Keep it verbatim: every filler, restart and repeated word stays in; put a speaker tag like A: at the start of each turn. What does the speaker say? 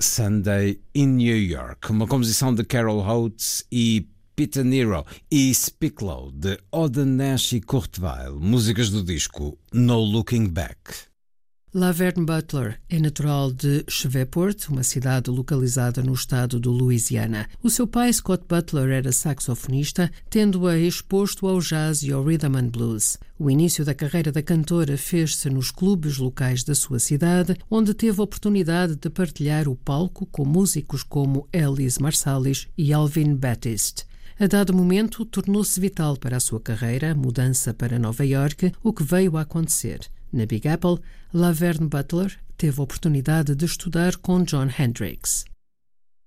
A: Sunday in New York, uma composição de Carol Oates e Peter Nero, e Speak Low, de Oda Nash e Kurt Weill, músicas do disco No Looking Back.
B: LaVerne Butler é natural de Shreveport, uma cidade localizada no estado do Louisiana. O seu pai, Scott Butler, era saxofonista, tendo-a exposto ao jazz e ao rhythm and blues. O início da carreira da cantora fez-se nos clubes locais da sua cidade, onde teve a oportunidade de partilhar o palco com músicos como Ellis Marsalis e Alvin Batiste. A dado momento, tornou-se vital para a sua carreira a mudança para Nova York, o que veio a acontecer. Na Big Apple, LaVerne Butler teve a oportunidade de estudar com Jon Hendricks.